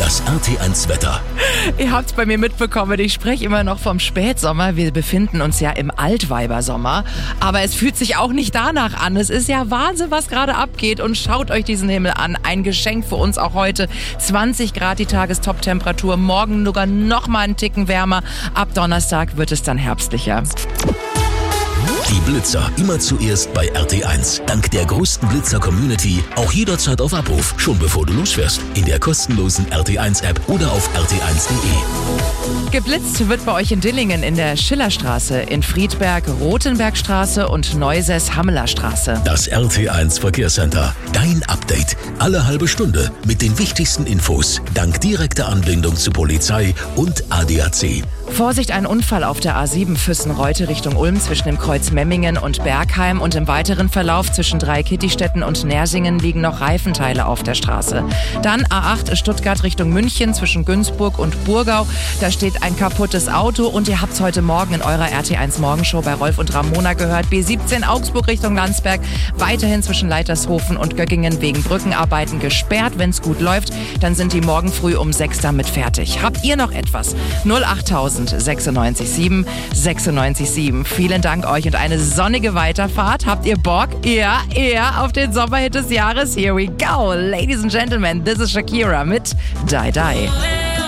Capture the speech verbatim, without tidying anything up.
Das R T eins Wetter. Ihr habt es bei mir mitbekommen, ich spreche immer noch vom Spätsommer. Wir befinden uns ja im Altweibersommer. Aber es fühlt sich auch nicht danach an. Es ist ja Wahnsinn, was gerade abgeht. Und schaut euch diesen Himmel an. Ein Geschenk für uns auch heute. zwanzig Grad die Tagestop-Temperatur. Morgen sogar noch mal einen Ticken wärmer. Ab Donnerstag wird es dann herbstlicher. Die Blitzer immer zuerst bei R T eins. Dank der größten Blitzer-Community auch jederzeit auf Abruf, schon bevor du losfährst. In der kostenlosen R T eins App oder auf r t eins punkt d e. Geblitzt wird bei euch in Dillingen in der Schillerstraße, in Friedberg Rothenbergstraße und Neuses Hammelerstraße. Das R T eins Verkehrscenter. Dein Update. Alle halbe Stunde mit den wichtigsten Infos. Dank direkter Anbindung zu Polizei und A D A C. Vorsicht, ein Unfall auf der A sieben Füssen-Reute Richtung Ulm zwischen dem Kreuz Memmingen und Bergheim und im weiteren Verlauf zwischen Dreikitti-Städten und Nersingen liegen noch Reifenteile auf der Straße. Dann A acht Stuttgart Richtung München zwischen Günzburg und Burgau. Da steht ein kaputtes Auto und ihr habt's heute Morgen in eurer R T eins Morgenshow bei Rolf und Ramona gehört. B siebzehn Augsburg Richtung Landsberg, weiterhin zwischen Leitershofen und Göggingen wegen Brückenarbeiten gesperrt. Wenn's gut läuft, dann sind die morgen früh um sechs damit fertig. Habt ihr noch etwas? null achttausend sechsundneunzig sieben sechsundneunzig sieben. Vielen Dank euch und eine sonnige Weiterfahrt. Habt ihr Bock? Ja, eher auf den Sommerhit des Jahres? Here we go. Ladies and Gentlemen, this is Shakira mit Die Die.